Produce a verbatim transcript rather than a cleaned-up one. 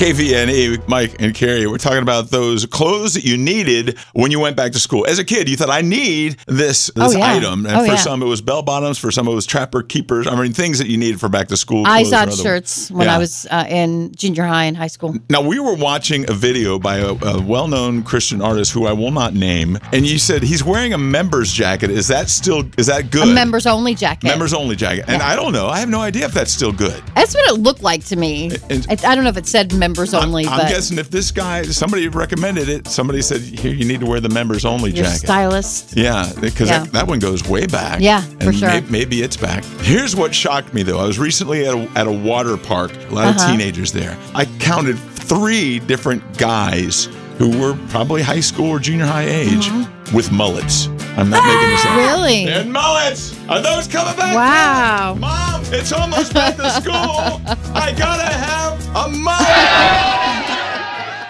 K V N E, Mike and Carrie, we're talking about those clothes that you needed when you went back to school. As a kid, you thought, I need this this oh, yeah. item. And oh, for yeah. some, it was bell bottoms. For some, it was trapper keepers. I mean, things that you needed for back to school. I clothes or sewed other- shirts when Yeah. I was uh, in junior high and high school. Now, we were watching a video by a, a well-known Christian artist who I will not name, and you said he's wearing a members jacket. Is that still, is that good? A members only jacket. Members only jacket. And Yeah. I don't know. I have no idea if that's still good. That's what it looked like to me. And- I, I don't know if it said members only, I'm, I'm but guessing if this guy, somebody recommended it, somebody said, here, you need to wear the members only your jacket. stylist. Yeah, because Yeah. that, that one goes way back. Yeah, for and sure. May, maybe it's back. Here's what shocked me, though. I was recently at a, at a water park, a lot of Uh-huh. teenagers there. I counted three different guys who were probably high school or junior high age with mullets. I'm not making this up. Really? And mullets! Are those coming back? Wow. Mom, it's almost back to school. I gotta have a mullet!